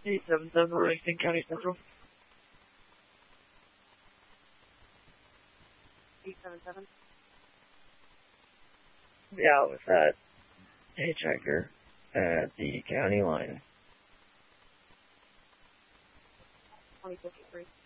877 Livingston County Central. 877? Yeah, with that hitchhiker at the county line. 2053.